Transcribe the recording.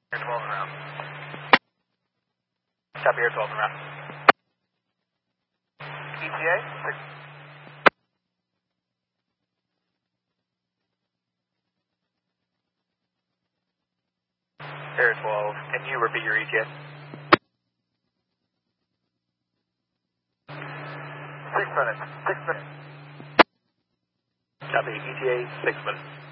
Air 12 and round. Copy Air 12 and round. ETA? Air 12, can you repeat your ETA? 6 minutes. 6 minutes. Copy ETA, 6 minutes.